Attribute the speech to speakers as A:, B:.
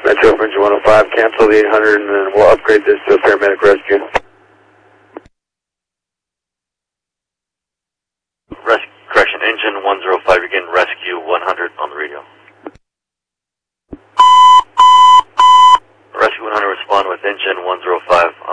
A: Metro for engine 105, cancel the 800 and then we'll upgrade this to a paramedic rescue.
B: Correction, engine 105, again, rescue 100 on the radio. Rescue 100 respond with engine 105